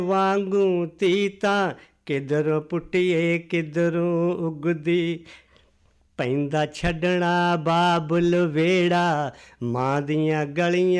ਵਾਂਗੂ ਧੀ ਤਾਂ ਕਿੱਧਰੋਂ ਪੁੱਟੀਏ ਕਿੱਧਰੋਂ ਉੱਗਦੀ। ਪੈਂਦਾ ਛੱਡਣਾ ਬਾਬੁਲ ਵੇੜਾ, ਮਾਂ ਦੀਆਂ ਗਲੀਆਂ